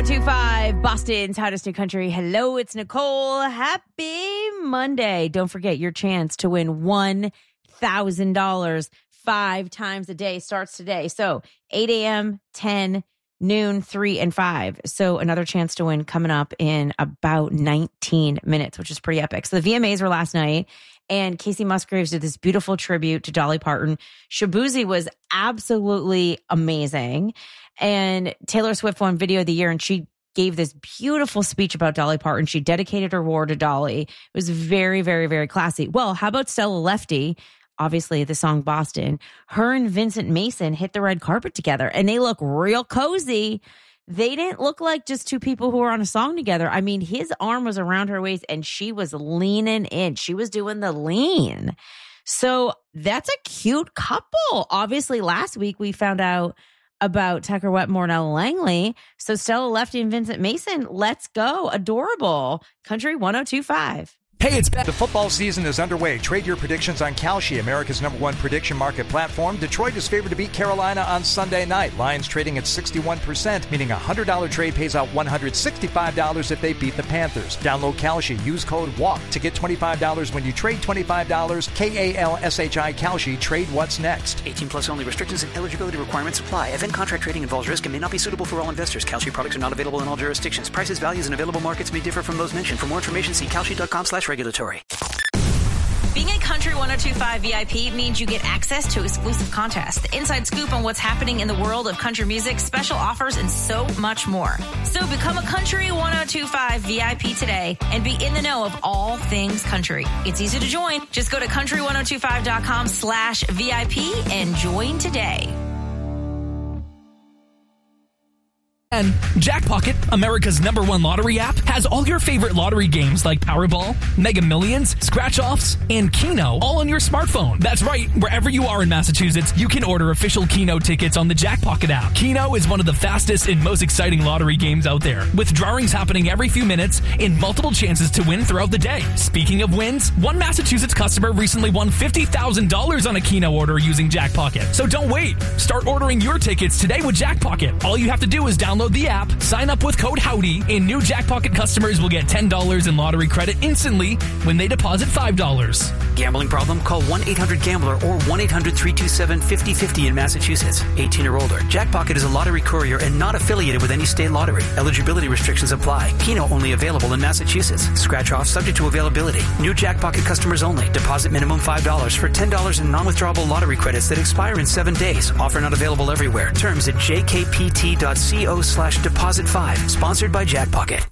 1025, Boston's hottest new country. Hello, it's Nicole. Happy Monday. Don't forget your chance to win $1,000 5 times a day starts today. So 8 a.m., 10, noon, 3, and 5. So another chance to win coming up in about 19 minutes, which is pretty epic. So the VMAs were last night, and Casey Musgraves did this beautiful tribute to Dolly Parton. Shaboozey was absolutely amazing. And Taylor Swift won Video of the Year, and she gave this beautiful speech about Dolly Parton. She dedicated her award to Dolly. It was very, very, very classy. Well, how about Stella Lefty? Obviously, the song Boston. Her and Vincent Mason hit the red carpet together, and they look real cozy. They didn't look like just two people who were on a song together. I mean, his arm was around her waist, and she was leaning in. She was doing the lean. So that's a cute couple. Obviously, last week we found out about Tucker Wetmore and Ella Langley. So Stella Lefty and Vincent Mason, let's go. Adorable. Country 1025. Hey, it's Ben. The football season is underway. Trade your predictions on Kalshi, America's #1 prediction market platform. Detroit is favored to beat Carolina on Sunday night. Lions trading at 61%, meaning a $100 trade pays out $165 if they beat the Panthers. Download Kalshi. Use code WALK to get $25 when you trade $25. KALSHI Kalshi. Trade what's next. 18 plus only. Restrictions and eligibility requirements apply. Event contract trading involves risk and may not be suitable for all investors. Kalshi products are not available in all jurisdictions. Prices, values, and available markets may differ from those mentioned. For more information, see kalshi.com/regulatory. Being a Country 1025 VIP means you get access to exclusive contests, the inside scoop on what's happening in the world of country music, special offers, and so much more. So become a Country 1025 VIP today and be in the know of all things country. It's easy to join. Just go to country1025.com/VIP and join today. And Jackpocket, America's #1 lottery app, has all your favorite lottery games like Powerball, Mega Millions, Scratch-Offs, and Keno all on your smartphone. That's right, wherever you are in Massachusetts, you can order official Keno tickets on the Jackpocket app. Keno is one of the fastest and most exciting lottery games out there, with drawings happening every few minutes and multiple chances to win throughout the day. Speaking of wins, one Massachusetts customer recently won $50,000 on a Keno order using Jackpocket. So don't wait. Start ordering your tickets today with Jackpocket. All you have to do is download the app, sign up with code HOWDY, and new Jackpocket customers will get $10 in lottery credit instantly when they deposit $5. Gambling problem? Call 1-800-GAMBLER or 1-800-327-5050 in Massachusetts. 18 or older. Jackpocket is a lottery courier and not affiliated with any state lottery. Eligibility restrictions apply. Keno only available in Massachusetts. Scratch off subject to availability. New Jackpocket customers only. Deposit minimum $5 for $10 in non-withdrawable lottery credits that expire in 7 days. Offer not available everywhere. Terms at jkpt.co/deposit5. Sponsored by Jackpocket.